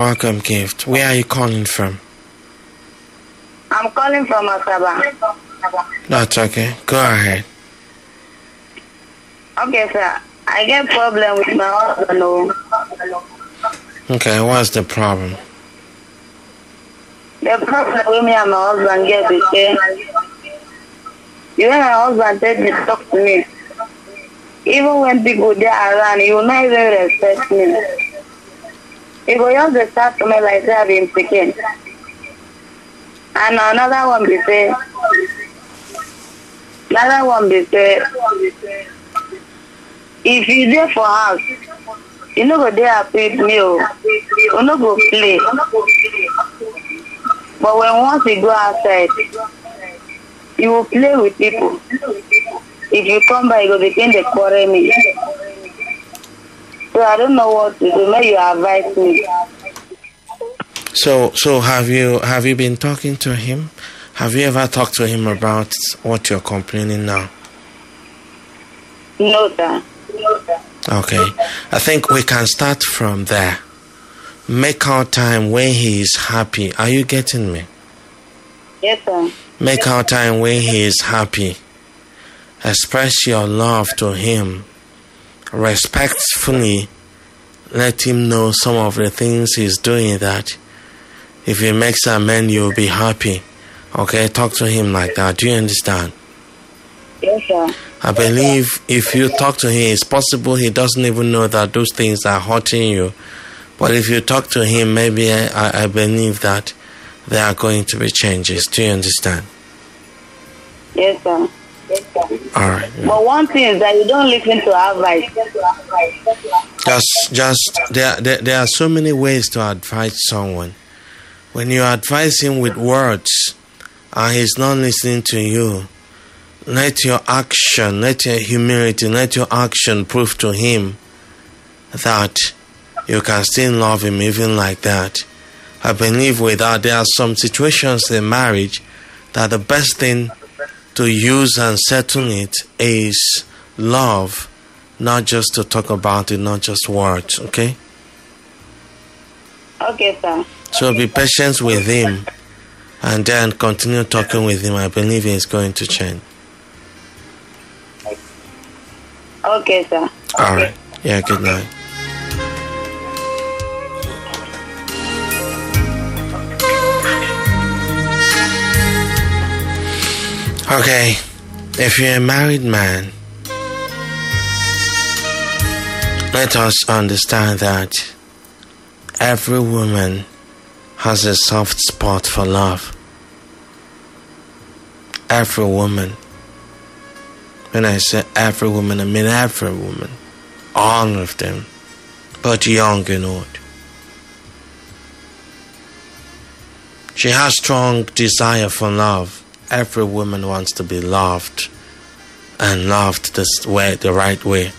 welcome, Gift. Where are you calling from? I'm calling from Asaba. That's okay. Go ahead. Okay, sir. I get problem with my husband. Okay, what's the problem? The problem with me and my husband get is when my husband takes me to talk to me, even when people they are around, he will not even respect me. He will just start to me like I've been picking. And another one be say, if you there for house, you no go there happy with me, you no go play. But when once you go outside, you will play with people. If you come back, you go begin to quarrel me. So I don't know what to do. Maybe you advise me. So have you been talking to him? Have you ever talked to him about what you're complaining now? No, sir. Okay. I think we can start from there. Make out time when he is happy. Are you getting me? Yes, sir. Make out time when he is happy. Express your love to him. Respectfully, let him know some of the things he's doing that if he makes amends, you'll be happy. Okay, talk to him like that. Do you understand? Yes, sir. I believe if you talk to him, it's possible he doesn't even know that those things are hurting you. But if you talk to him, maybe I believe that there are going to be changes. Do you understand? Yes, sir. Yes, sir. All right. But one thing is that you don't listen to advice. There are so many ways to advise someone. When you advise him with words and he's not listening to you, let your action, let your humility, let your action prove to him that you can still love him even like that. I believe with that, there are some situations in marriage that the best thing to use and settle it is love, not just to talk about it, not just words, okay? Okay, sir. So be patient with him and then continue talking with him. I believe he's going to change. Okay, sir. All right. Yeah, good night. Okay, if you're a married man, let us understand that every woman has a soft spot for love. Every woman. When I say every woman, I mean every woman. All of them. Both young and old. She has strong desire for love. Every woman wants to be loved. And loved the right way.